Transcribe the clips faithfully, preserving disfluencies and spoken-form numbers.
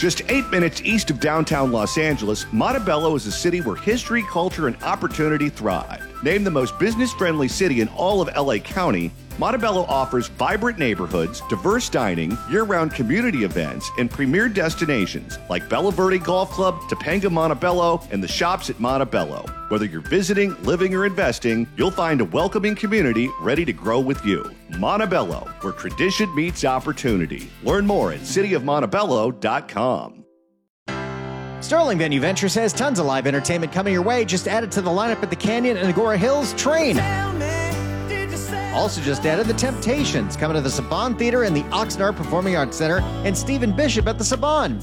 Just eight minutes east of downtown Los Angeles, Montebello is a city where history, culture, and opportunity thrive. Named the most business-friendly city in all of L A County, Montebello offers vibrant neighborhoods, diverse dining, year-round community events, and premier destinations like Bella Verde Golf Club, Topanga Montebello, and the shops at Montebello. Whether you're visiting, living, or investing, you'll find a welcoming community ready to grow with you. Montebello, where tradition meets opportunity. Learn more at city of montebello dot com. Sterling Venue Ventures has tons of live entertainment coming your way. Just added to the lineup at the Canyon and Agora Hills Train. Also just added the Temptations coming to the Saban Theater and the Oxnard Performing Arts Center, and Stephen Bishop at the Saban.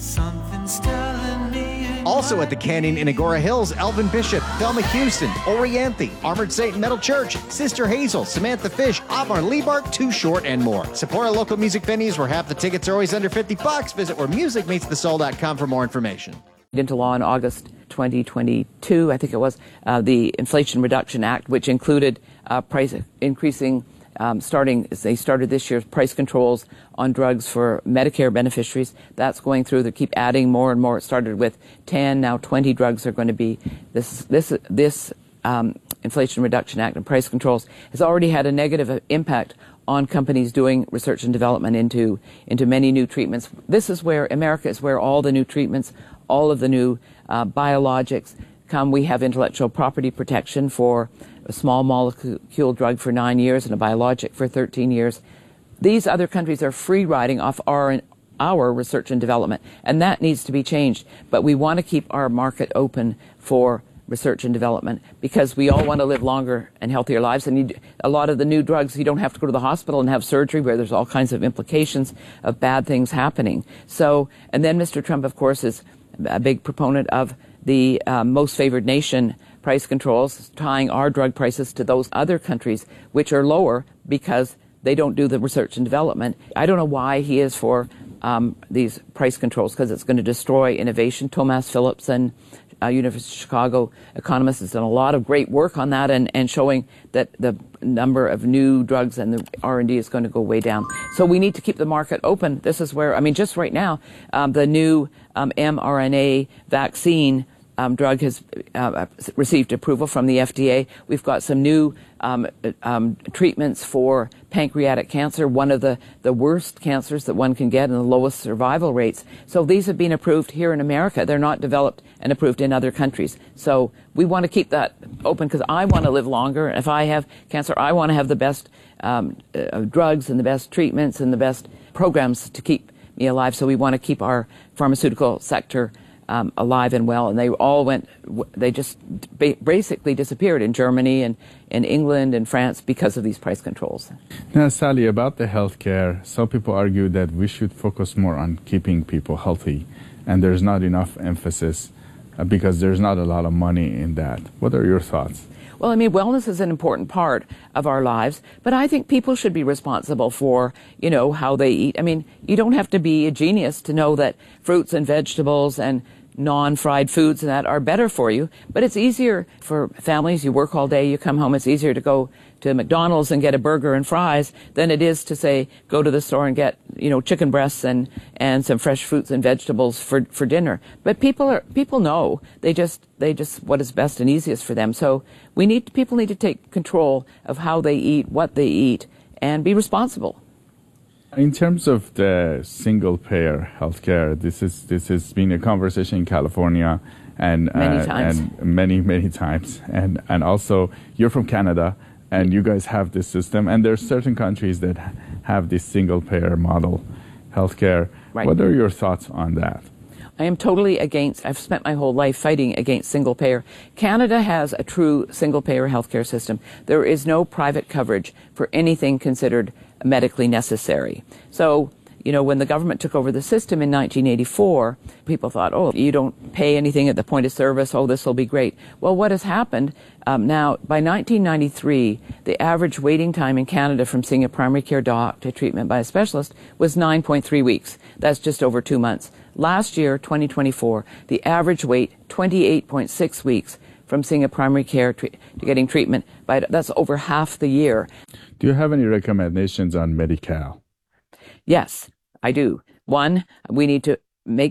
Also at the Canyon in Agora Hills, Elvin Bishop, Thelma Houston, Orianthe, Armored Saint Metal Church, Sister Hazel, Samantha Fish, Otmar Liebart, Too Short, and more. Support our local music venues where half the tickets are always under fifty bucks. Visit where music meets the soul dot com for more information. Into law in August twenty twenty-two, I think it was, uh, the Inflation Reduction Act, which included uh, price increasing, um, starting, they started this year, price controls on drugs for Medicare beneficiaries. That's going through. They keep adding more and more. It started with ten, now twenty drugs are going to be, this, this, this um, Inflation Reduction Act and price controls has already had a negative impact on companies doing research and development into, into many new treatments. This is where, America is where all the new treatments, all of the new uh, biologics come. We have intellectual property protection for a small molecule drug for nine years and a biologic for thirteen years. These other countries are free riding off our, our research and development, and that needs to be changed. But we want to keep our market open for research and development because we all want to live longer and healthier lives. And you, a lot of the new drugs, you don't have to go to the hospital and have surgery where there's all kinds of implications of bad things happening. So, and then Mister Trump, of course, is a big proponent of the uh, most favored nation price controls, tying our drug prices to those other countries, which are lower because they don't do the research and development. I don't know why he is for um, these price controls, because it's going to destroy innovation. Thomas Philipson, uh, University of Chicago economist, has done a lot of great work on that and, and showing that the number of new drugs and the R and D is going to go way down. So we need to keep the market open. This is where, I mean, just right now, um, the new um, mRNA vaccine Um, drug has uh, received approval from the F D A. We've got some new um, um, treatments for pancreatic cancer, one of the, the worst cancers that one can get and the lowest survival rates. So these have been approved here in America. They're not developed and approved in other countries. So we want to keep that open because I want to live longer. If I have cancer, I want to have the best um, uh, drugs and the best treatments and the best programs to keep me alive. So we want to keep our pharmaceutical sector Um, alive and well, and they all went, they just ba basically disappeared in Germany and in England and France because of these price controls. Now, Sally, about the healthcare, some people argue that we should focus more on keeping people healthy, and there's not enough emphasis uh, because there's not a lot of money in that. What are your thoughts? Well, I mean, wellness is an important part of our lives, but I think people should be responsible for, you know, how they eat. I mean, you don't have to be a genius to know that fruits and vegetables and non-fried foods and that are better for you, but it's easier for families. You work all day, you come home, it's easier to go to McDonald's and get a burger and fries than it is to, say, go to the store and get, you know, chicken breasts and, and some fresh fruits and vegetables for, for dinner. But people are, people know, they just, they just, what is best and easiest for them. So we need, people need to take control of how they eat, what they eat, and be responsible. In terms of the single-payer healthcare, this is this has been a conversation in California and many uh, times. and many many times, and and also you're from Canada, and you guys have this system, and there are certain countries that have this single-payer model healthcare. Right. What are your thoughts on that? I am totally against, I've spent my whole life fighting against single payer. Canada has a true single payer healthcare system. There is no private coverage for anything considered medically necessary. So, you know, when the government took over the system in nineteen eighty-four, people thought, oh, you don't pay anything at the point of service, oh, this will be great. Well, what has happened um, now, by nineteen ninety-three, the average waiting time in Canada from seeing a primary care doc to treatment by a specialist was nine point three weeks. That's just over two months. Last year, twenty twenty-four, the average wait, twenty-eight point six weeks from seeing a primary care to getting treatment. By, that's over half the year. Do you have any recommendations on Medi-Cal? Yes, I do. One, we need to make